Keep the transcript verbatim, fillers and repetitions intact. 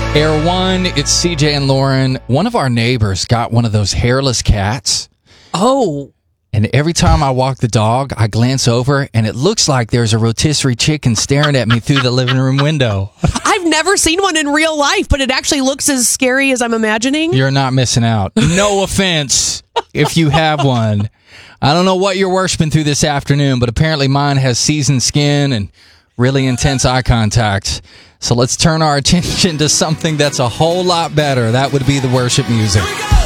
Air One, it's C J and Lauren. One of our neighbors got one of those hairless cats. Oh. And every time I walk the dog, I glance over, and it looks like there's a rotisserie chicken staring at me through the living room window. I've never seen one in real life, but it actually looks as scary as I'm imagining. You're not missing out. No offense if you have one. I don't know what you're worshiping through this afternoon, but apparently mine has seasoned skin and really intense eye contact. So let's turn our attention to something that's a whole lot better. That would be the worship music.